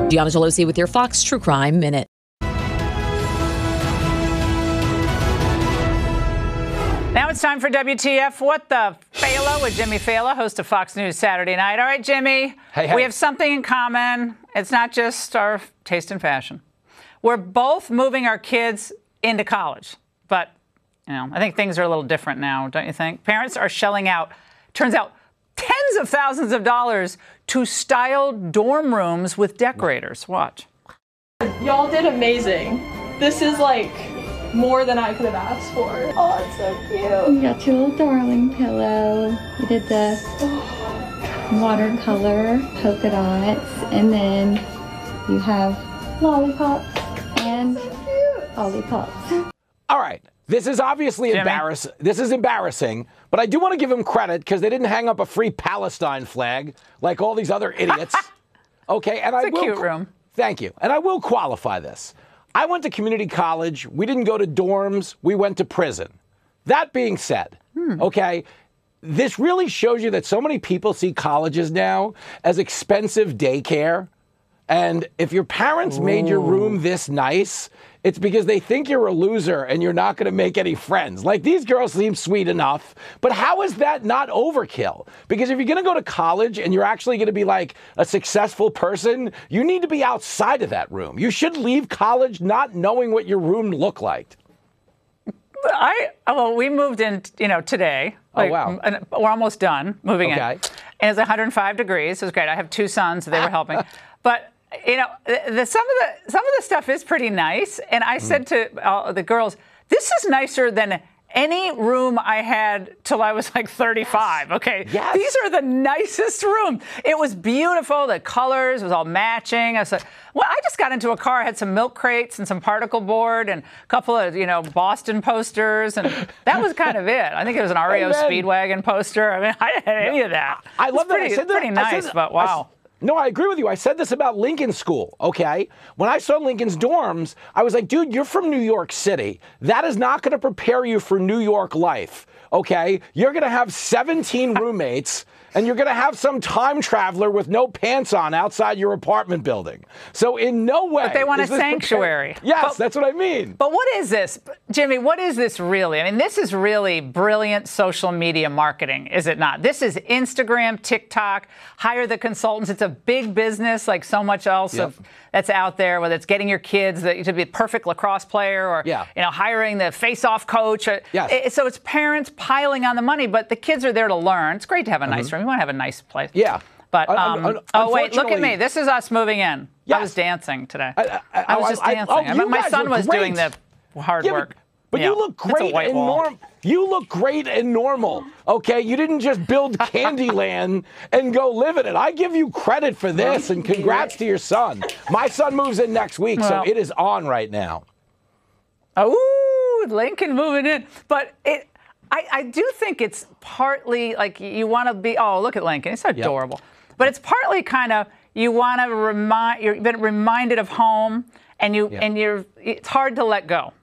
Gianna Gelosi with your Fox True Crime Minute. Now it's time for WTF What the Fela with Jimmy Fela, host of Fox News Saturday Night. All right, Jimmy, Hey. We have something in common. It's not just our taste in fashion. We're both moving our kids into college. But, I think things are a little different now, don't you think? Parents are shelling out, turns out, tens of thousands of dollars to style dorm rooms with decorators. Watch. Y'all did amazing. This is like more than I could have asked for. Oh, it's so cute. You got your little darling pillow. You did the watercolor polka dots, and then you have lollipops and lollipops. All right. This is obviously embarrassing. This is embarrassing, but I do want to give them credit because they didn't hang up a free Palestine flag like all these other idiots. Okay, and It's a cute room. Thank you. And I will qualify this. I went to community college. We didn't go to dorms. We went to prison. That being said, okay, this really shows you that so many people see colleges now as expensive daycare. And if your parents made your room this nice, it's because they think you're a loser and you're not going to make any friends. Like, these girls seem sweet enough, but how is that not overkill? Because if you're going to go to college and you're actually going to be like a successful person, you need to be outside of that room. You should leave college not knowing what your room looked like. We moved in, today. Oh, wow. And we're almost done moving in. And it's 105 degrees. It was great. I have two sons, so they were helping. But some of the stuff is pretty nice. And I said to the girls, this is nicer than any room I had till I was like 35. Okay. Yes. These are the nicest rooms. It was beautiful. The colors was all matching. I was like, well, I just got into a car. I had some milk crates and some particle board and a couple of, Boston posters. And that was kind of it. I think it was an REO Speedwagon poster. I mean, I didn't have any of that. I love that. It's pretty nice, but wow. No, I agree with you. I said this about Lincoln School, okay? When I saw Lincoln's dorms, I was like, dude, you're from New York City. That is not going to prepare you for New York life, okay? You're going to have 17 roommates, and you're going to have some time traveler with no pants on outside your apartment building. So in no way. But they want a sanctuary. Yes, that's what I mean. But what is this? Jimmy, what is this really? I mean, this is really brilliant social media marketing, is it not? This is Instagram, TikTok, hire the consultants. It's a big business like so much else that's out there, whether it's getting your kids to be a perfect lacrosse player or hiring the face-off coach. Yes. So it's parents piling on the money, but the kids are there to learn. It's great to have a nice room. You want to have a nice place. Yeah. But, oh, wait, look at me. This is us moving in. Yes. I was dancing today. I was just dancing. My son was doing the hard work. But you look great and normal. You look great and normal, okay? You didn't just build Candyland and go live in it. I give you credit for this, and congrats to your son. My son moves in next week, so it is on right now. Oh, Lincoln moving in. But I do think it's partly like you want to be, look at Lincoln. He's adorable. But it's partly kind of you want to you've been reminded of home, and it's hard to let go.